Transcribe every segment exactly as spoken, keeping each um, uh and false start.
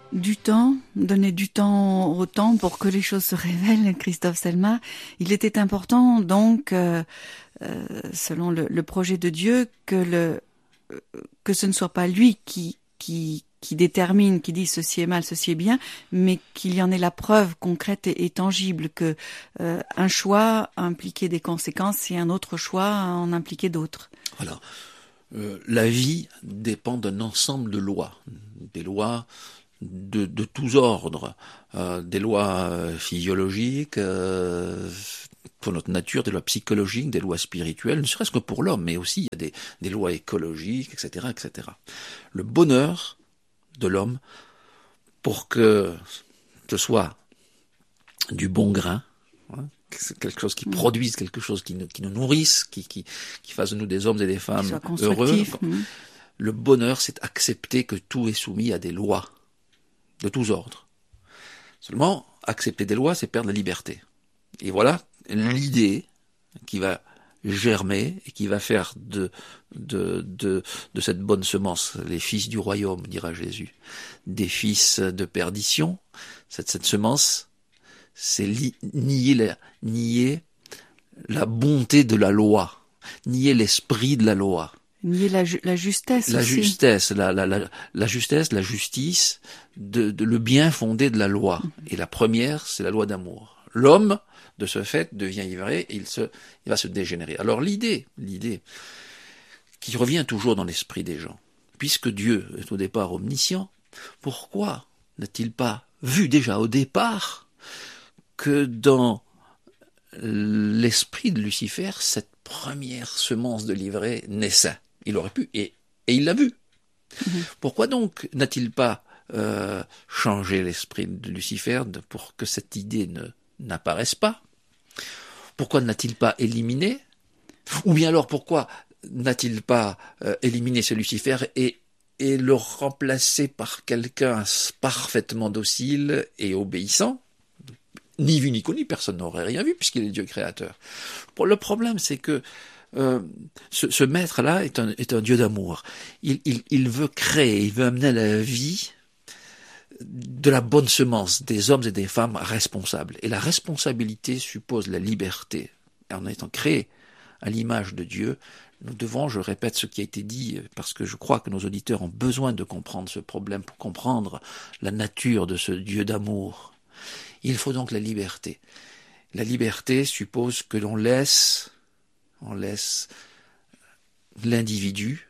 Du temps, donner du temps au temps pour que les choses se révèlent, Christophe Selma. Il était important donc, euh, euh, selon le, le projet de Dieu, que le euh, que ce ne soit pas lui qui qui qui détermine, qui dit ceci est mal, ceci est bien, mais qu'il y en ait la preuve concrète et, et tangible que euh, un choix impliquait des conséquences et un autre choix en impliquait d'autres. Voilà. Euh, la vie dépend d'un ensemble de lois, des lois de, de tous ordres, euh, des lois euh, physiologiques, euh, pour notre nature, des lois psychologiques, des lois spirituelles, ne serait-ce que pour l'homme, mais aussi il y a des, des lois écologiques, et cetera, et cetera. Le bonheur de l'homme, pour que ce soit du bon grain, hein, quelque chose qui mmh. produise, quelque chose qui nous, qui nous nourrisse, qui, qui, qui fasse de nous des hommes et des femmes heureux. Mmh. Le bonheur, c'est accepter que tout est soumis à des lois de tous ordres. Seulement, accepter des lois, c'est perdre la liberté. Et voilà l'idée qui va germer et qui va faire de, de, de, de cette bonne semence les fils du royaume, dira Jésus, des fils de perdition. Cette, cette semence, c'est li, nier, la, nier la bonté de la loi, nier l'esprit de la loi. Nier la, ju- la justesse La aussi. justesse, la, la, la, la justesse, la justice, de, de, le bien fondé de la loi. Mmh. Et la première, c'est la loi d'amour. L'homme, de ce fait, devient ivré et il, se, il va se dégénérer. Alors l'idée, l'idée, qui revient toujours dans l'esprit des gens, puisque Dieu est au départ omniscient, pourquoi n'a-t-il pas vu déjà au départ que dans l'esprit de Lucifer, cette première semence de l'ivraie naissait? Il aurait pu, et, et il l'a vu. Mmh. Pourquoi donc n'a-t-il pas euh, changé l'esprit de Lucifer pour que cette idée ne, n'apparaisse pas? Pourquoi n'a-t-il pas éliminé? Ou bien alors pourquoi n'a-t-il pas euh, éliminé ce Lucifer et, et le remplacé par quelqu'un parfaitement docile et obéissant? Ni vu ni connu, personne n'aurait rien vu puisqu'il est Dieu créateur. Le problème, c'est que euh, ce, ce maître-là est un, est un Dieu d'amour. Il, il, il veut créer, il veut amener à la vie de la bonne semence des hommes et des femmes responsables. Et la responsabilité suppose la liberté. Et en étant créés à l'image de Dieu, nous devons, je répète ce qui a été dit, parce que je crois que nos auditeurs ont besoin de comprendre ce problème pour comprendre la nature de ce Dieu d'amour. Il faut donc la liberté. La liberté suppose que l'on laisse, on laisse l'individu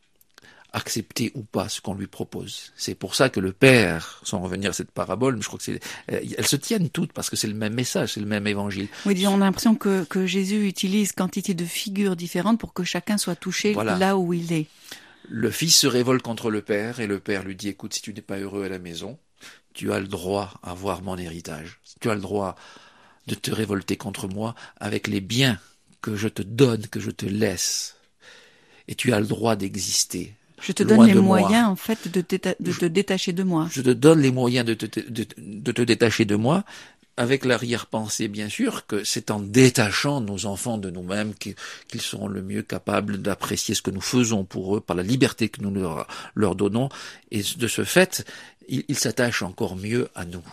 accepter ou pas ce qu'on lui propose. C'est pour ça que le Père, sans revenir à cette parabole, je crois que c'est, elles se tiennent toutes parce que c'est le même message, c'est le même évangile. Oui, disons, on a l'impression que, que Jésus utilise quantité de figures différentes pour que chacun soit touché voilà. là où il est. Le fils se révolte contre le Père et le Père lui dit, écoute, si tu n'es pas heureux à la maison, tu as le droit à avoir mon héritage. Tu as le droit de te révolter contre moi avec les biens que je te donne, que je te laisse. Et tu as le droit d'exister. Je te donne les moyens, en fait, de, déta- de te détacher de moi. Je te donne les moyens de te, de, de te détacher de moi, avec l'arrière-pensée, bien sûr, que c'est en détachant nos enfants de nous-mêmes qu'ils seront le mieux capables d'apprécier ce que nous faisons pour eux, par la liberté que nous leur, leur donnons. Et de ce fait, ils, ils s'attachent encore mieux à nous.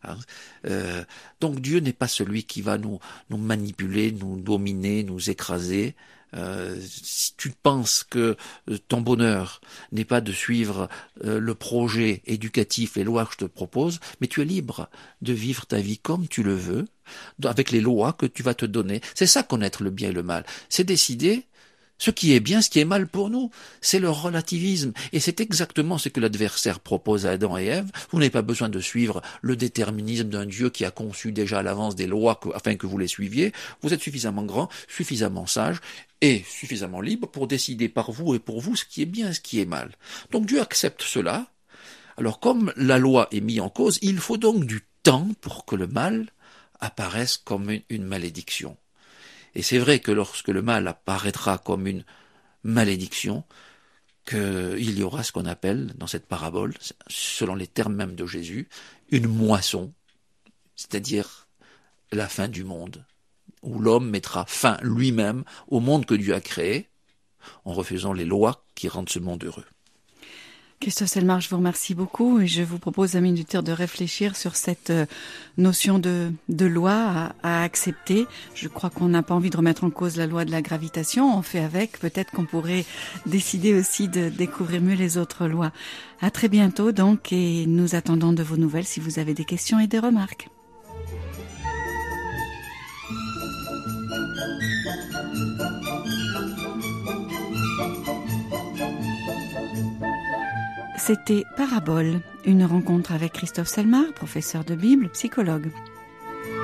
Euh, donc Dieu n'est pas celui qui va nous, nous manipuler, nous dominer, nous écraser. Euh, si tu penses que ton bonheur n'est pas de suivre euh, le projet éducatif, les lois que je te propose, mais tu es libre de vivre ta vie comme tu le veux, avec les lois que tu vas te donner. C'est ça connaître le bien et le mal. C'est décider ce qui est bien, ce qui est mal pour nous. C'est le relativisme. Et c'est exactement ce que l'adversaire propose à Adam et Ève. Vous n'avez pas besoin de suivre le déterminisme d'un Dieu qui a conçu déjà à l'avance des lois que, afin que vous les suiviez. Vous êtes suffisamment grand, suffisamment sage et suffisamment libre pour décider par vous et pour vous ce qui est bien et ce qui est mal. Donc Dieu accepte cela. Alors comme la loi est mise en cause, il faut donc du temps pour que le mal apparaisse comme une, une malédiction. Et c'est vrai que lorsque le mal apparaîtra comme une malédiction, qu'il y aura ce qu'on appelle, dans cette parabole, selon les termes même de Jésus, une moisson, c'est-à-dire la fin du monde, où l'homme mettra fin lui-même au monde que Dieu a créé, en refusant les lois qui rendent ce monde heureux. Christophe Selmar, je vous remercie beaucoup et je vous propose, amis auditeurs, de réfléchir sur cette notion de, de loi à, à accepter. Je crois qu'on n'a pas envie de remettre en cause la loi de la gravitation, on fait avec. Peut-être qu'on pourrait décider aussi de découvrir mieux les autres lois. À très bientôt donc, et nous attendons de vos nouvelles si vous avez des questions et des remarques. C'était Parabole, une rencontre avec Christophe Selmar, professeur de Bible, psychologue.